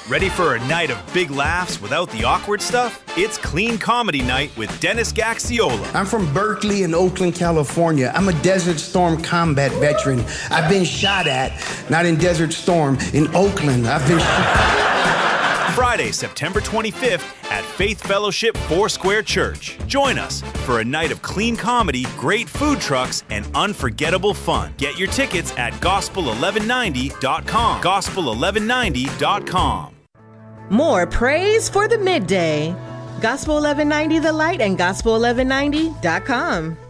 Ready for a night of big laughs without the awkward stuff? It's Clean Comedy Night with Dennis Gaxiola. I'm from Berkeley and Oakland, California. I'm a Desert Storm combat veteran. I've been shot at, not in Desert Storm, in Oakland. I've been Friday, September 25th at Faith Fellowship Foursquare Church. Join us for a night of clean comedy, great food trucks, and unforgettable fun. Get your tickets at gospel1190.com. Gospel1190.com. More praise for the midday. Gospel 1190 The Light and gospel1190.com.